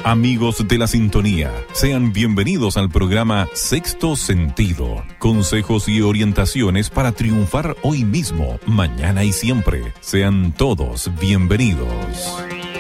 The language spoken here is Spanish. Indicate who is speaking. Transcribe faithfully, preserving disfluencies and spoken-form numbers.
Speaker 1: Amigos de la sintonía, sean bienvenidos al programa Sexto Sentido. Consejos y orientaciones para triunfar hoy mismo, mañana y siempre. Sean todos bienvenidos.